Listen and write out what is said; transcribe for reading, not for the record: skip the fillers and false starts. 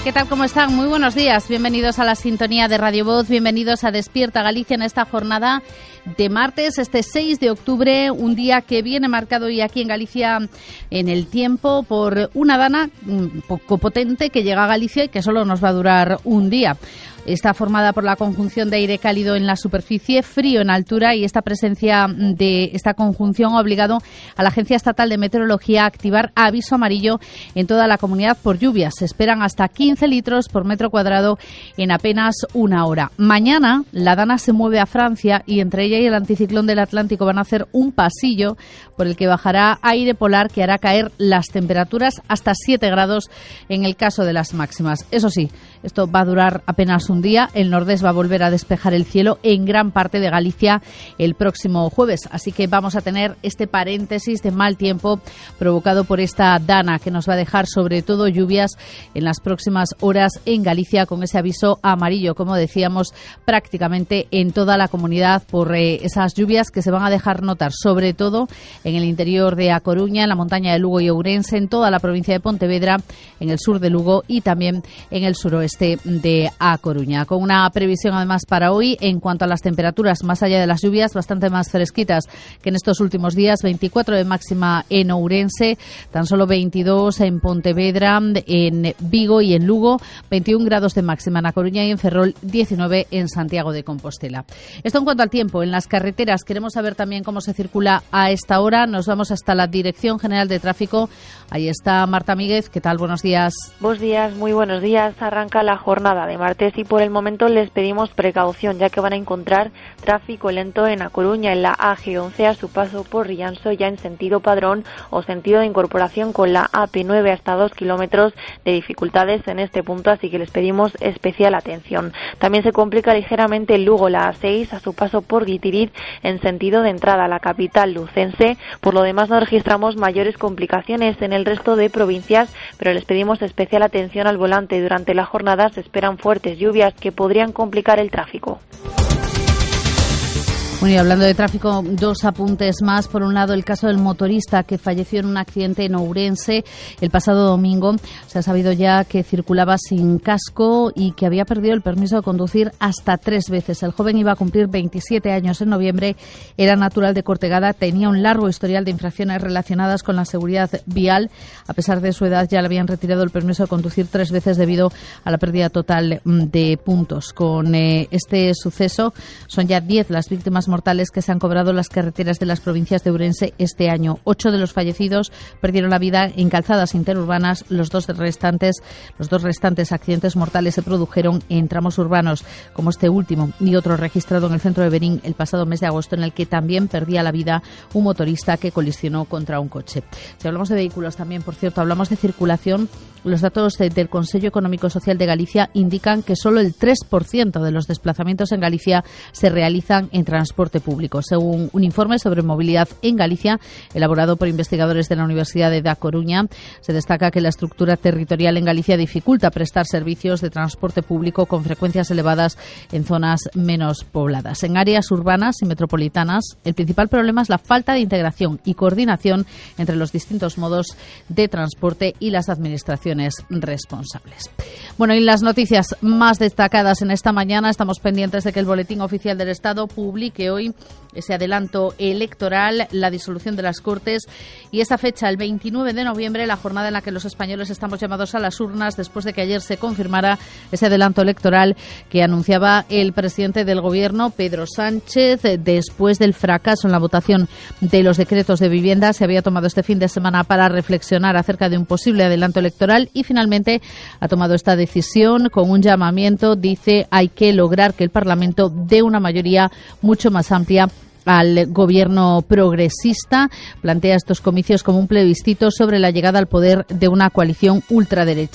¿Qué tal? ¿Cómo están? Muy buenos días. Bienvenidos a la sintonía de Radio Voz. Bienvenidos a Despierta Galicia en esta jornada de martes, este 6 de octubre, un día que viene marcado hoy aquí en Galicia en el tiempo por una dana un poco potente que llega a Galicia y que solo nos va a durar un día. Está formada por la conjunción de aire cálido en la superficie, frío en altura, y esta presencia de esta conjunción ha obligado a la Agencia Estatal de Meteorología a activar aviso amarillo en toda la comunidad por lluvias. Se esperan hasta 15 litros por metro cuadrado en apenas una hora. Mañana la dana se mueve a Francia y entre ella y el anticiclón del Atlántico van a hacer un pasillo por el que bajará aire polar que hará caer las temperaturas hasta 7 grados en el caso de las máximas. Eso sí, esto va a durar apenas un día. El Nordés va a volver a despejar el cielo en gran parte de Galicia el próximo jueves. Así que vamos a tener este paréntesis de mal tiempo provocado por esta dana que nos va a dejar sobre todo lluvias en las próximas horas en Galicia, con ese aviso amarillo, como decíamos, prácticamente en toda la comunidad por esas lluvias que se van a dejar notar sobre todo en el interior de A Coruña, en la montaña de Lugo y Ourense, en toda la provincia de Pontevedra, en el sur de Lugo y también en el suroeste de A Coruña. Con una previsión además para hoy en cuanto a las temperaturas, más allá de las lluvias, bastante más fresquitas que en estos últimos días. 24 de máxima en Ourense, tan solo 22 en Pontevedra, en Vigo y en Lugo, 21 grados de máxima en A Coruña y en Ferrol, 19 en Santiago de Compostela. Esto en cuanto al tiempo. En las carreteras queremos saber también cómo se circula a esta hora. Nos vamos hasta la Dirección General de Tráfico. Ahí está Marta Míguez. ¿Qué tal? Buenos días. Buenos días, muy buenos días. Arranca la jornada de martes y por el momento les pedimos precaución, ya que van a encontrar tráfico lento en A Coruña, en la AG11 a su paso por Rianxo, ya en sentido Padrón o sentido de incorporación con la AP9, hasta 2 kilómetros de dificultades en este punto, así que les pedimos especial atención. También se complica ligeramente en Lugo, la A6 a su paso por Guitiriz en sentido de entrada a la capital lucense. Por lo demás no registramos mayores complicaciones en el resto de provincias, pero les pedimos especial atención al volante. Durante la jornada se esperan fuertes lluvias que podrían complicar el tráfico. Bueno, y hablando de tráfico, dos apuntes más. Por un lado, el caso del motorista que falleció en un accidente en Ourense el pasado domingo. Se ha sabido ya que circulaba sin casco y que había perdido el permiso de conducir hasta 3 veces. El joven iba a cumplir 27 años en noviembre, era natural de Cortegada, tenía un largo historial de infracciones relacionadas con la seguridad vial. A pesar de su edad, ya le habían retirado el permiso de conducir 3 veces debido a la pérdida total de puntos. Con este suceso, son ya 10 las víctimas mortales que se han cobrado las carreteras de las provincias de Ourense este año. 8 de los fallecidos perdieron la vida en calzadas interurbanas. Los dos restantes accidentes mortales se produjeron en tramos urbanos, como este último y otro registrado en el centro de Berín el pasado mes de agosto, en el que también perdía la vida un motorista que colisionó contra un coche. Si hablamos de vehículos también, por cierto, hablamos de circulación. Los datos del Consejo Económico y Social de Galicia indican que solo el 3% de los desplazamientos en Galicia se realizan en transporte público. Según un informe sobre movilidad en Galicia, elaborado por investigadores de la Universidad de A Coruña, se destaca que la estructura territorial en Galicia dificulta prestar servicios de transporte público con frecuencias elevadas en zonas menos pobladas. En áreas urbanas y metropolitanas, el principal problema es la falta de integración y coordinación entre los distintos modos de transporte y las administraciones responsables. Bueno, y las noticias más destacadas en esta mañana, estamos pendientes de que el Boletín Oficial del Estado publique hoy ese adelanto electoral, la disolución de las Cortes y esa fecha, el 29 de noviembre, la jornada en la que los españoles estamos llamados a las urnas después de que ayer se confirmara ese adelanto electoral que anunciaba el presidente del Gobierno, Pedro Sánchez, después del fracaso en la votación de los decretos de vivienda. Se había tomado este fin de semana para reflexionar acerca de un posible adelanto electoral y finalmente ha tomado esta decisión con un llamamiento. Dice, hay que lograr que el Parlamento dé una mayoría mucho más amplia al gobierno progresista. Plantea estos comicios como un plebiscito sobre la llegada al poder de una coalición ultraderecha.